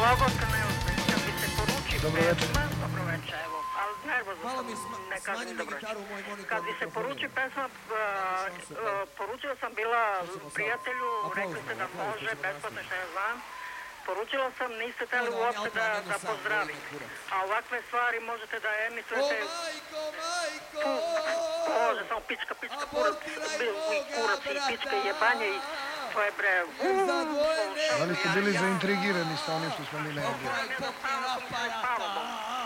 Blagotka neozbiljno, kad bi se poruči pesma, dobro večer, evo, ali nervozno sam, ne kažem dobro večer. Kad bi se poruči pesma, poručila sam bila prijatelju, rekli ste da može, besplatno što ja znam, poručila sam, niste teli uopšte da pozdravim, a ovakve stvari možete da emitujete, može samo pička, kurac i pička i jebanje i to je bre, Da li ste bili zaintrigirani sa onim što smo mi najavili?